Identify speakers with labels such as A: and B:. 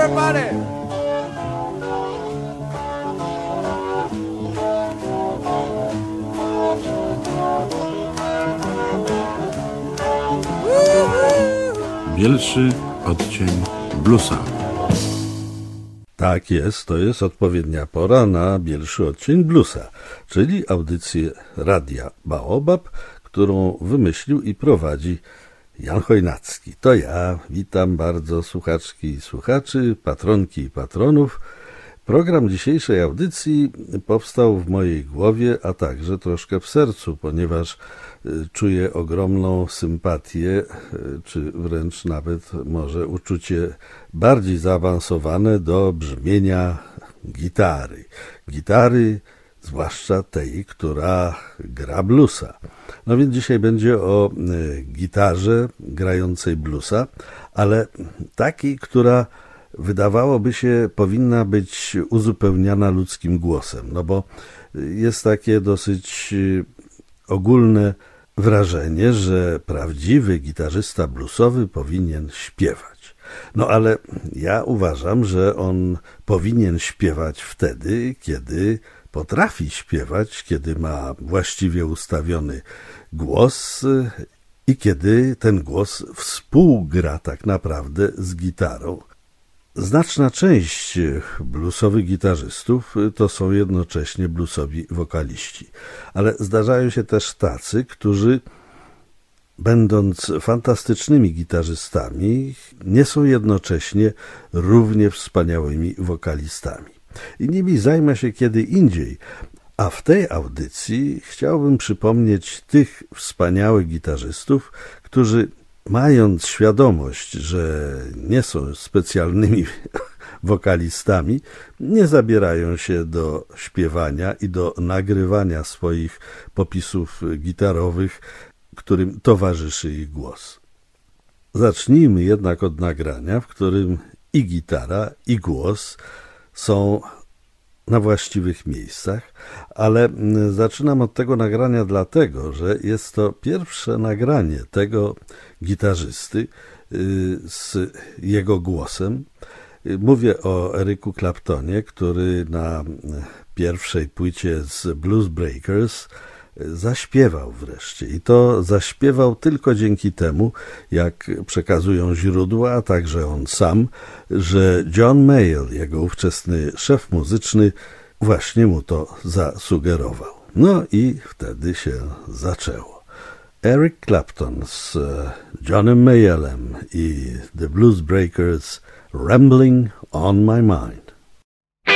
A: everybody.
B: Bielszy odcień bluesa. Tak jest, to jest odpowiednia pora na bielszy odcień bluesa, czyli audycję Radia Baobab, którą wymyślił i prowadzi Jan Chojnacki. To ja, witam bardzo słuchaczki i słuchaczy, patronki i patronów. Program dzisiejszej audycji powstał w mojej głowie, a także troszkę w sercu, ponieważ czuję ogromną sympatię, czy wręcz nawet może uczucie bardziej zaawansowane do brzmienia gitary. Gitary, zwłaszcza tej, która gra bluesa. No więc dzisiaj będzie o gitarze grającej bluesa, ale takiej, która wydawałoby się powinna być uzupełniana ludzkim głosem, no bo jest takie dosyć ogólne wrażenie, że prawdziwy gitarzysta bluesowy powinien śpiewać. No ale ja uważam, że on powinien śpiewać wtedy, kiedy potrafi śpiewać, kiedy ma właściwie ustawiony głos i kiedy ten głos współgra tak naprawdę z gitarą. Znaczna część bluesowych gitarzystów to są jednocześnie bluesowi wokaliści, ale zdarzają się też tacy, którzy będąc fantastycznymi gitarzystami nie są jednocześnie równie wspaniałymi wokalistami. I nimi zajmę się kiedy indziej, a w tej audycji chciałbym przypomnieć tych wspaniałych gitarzystów, którzy mając świadomość, że nie są specjalnymi wokalistami, nie zabierają się do śpiewania i do nagrywania swoich popisów gitarowych, którym towarzyszy ich głos. Zacznijmy jednak od nagrania, w którym i gitara, i głos są na właściwych miejscach, ale zaczynam od tego nagrania dlatego, że jest to pierwsze nagranie tego gitarzysty z jego głosem. Mówię o Ericu Claptonie, który na pierwszej płycie z Blues Breakers zaśpiewał wreszcie. I to zaśpiewał tylko dzięki temu, jak przekazują źródła, a także on sam, że John Mayall, jego ówczesny szef muzyczny, właśnie mu to zasugerował. No i wtedy się zaczęło. Eric Clapton z Johnem Mayallem i The Blues Breakers, Rambling on My Mind.